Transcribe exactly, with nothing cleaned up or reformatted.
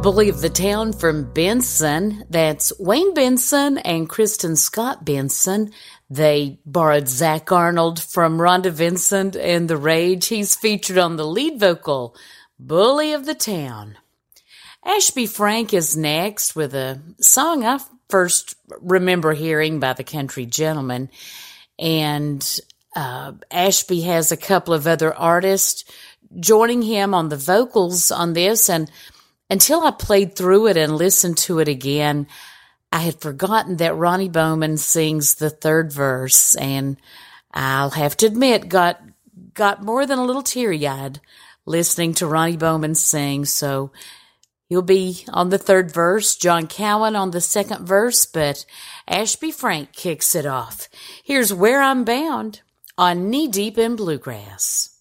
Bully of the Town from Benson. That's Wayne Benson and Kristen Scott Benson. They borrowed Zach Arnold from Rhonda Vincent and The Rage. He's featured on the lead vocal, Bully of the Town. Ashby Frank is next with a song I first remember hearing by the Country Gentlemen. And uh, Ashby has a couple of other artists joining him on the vocals on this, and until I played through it and listened to it again, I had forgotten that Ronnie Bowman sings the third verse, and I'll have to admit, got got more than a little teary-eyed listening to Ronnie Bowman sing. So he'll be on the third verse, John Cowan on the second verse, but Ashby Frank kicks it off. Here's Where I'm Bound on Knee Deep in Bluegrass.